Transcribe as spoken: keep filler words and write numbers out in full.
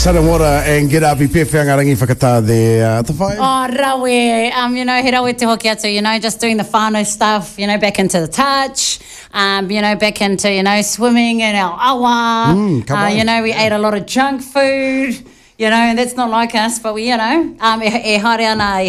Sun and Water and Get Up I pewhianga rangi whakatā there. Uh, whai? Oh, rawe. Um, you know, he rawe te hoki atu, you know, just doing the whānau stuff, you know, back into the touch, um, you know, back into, you know, swimming in our awa. Mm, come uh, on. You know, we yeah. ate a lot of junk food, you know, and that's not like us, but we, you know, um, e, e haere ana